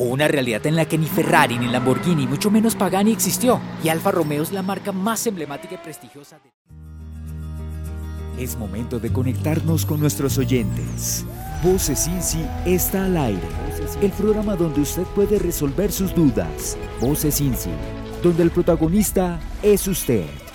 O una realidad en la que ni Ferrari, ni Lamborghini, mucho menos Pagani existió, y Alfa Romeo es la marca más emblemática y prestigiosa de... Es momento de conectarnos con nuestros oyentes. Voces INSI está al aire. El programa donde usted puede resolver sus dudas. Voces INSI, donde el protagonista es usted.